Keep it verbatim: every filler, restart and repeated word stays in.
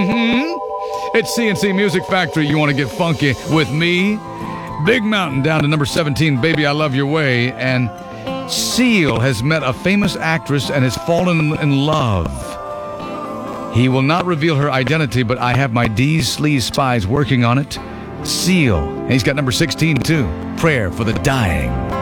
Mm-hmm. It's C N C Music Factory. You want to get funky with me? Big Mountain down to number seventeen, Baby I Love Your Way. And Seal has met a famous actress and has fallen in love. He will not reveal her identity, but I have my D's Sleaze spies working on it. Seal. And he's got number sixteen, too. Prayer for the Dying.